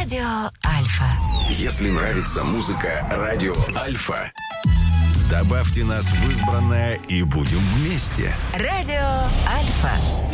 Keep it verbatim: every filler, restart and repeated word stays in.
Радио Альфа. Если нравится музыка Радио Альфа, добавьте нас в избранное и будем вместе. Радио Альфа.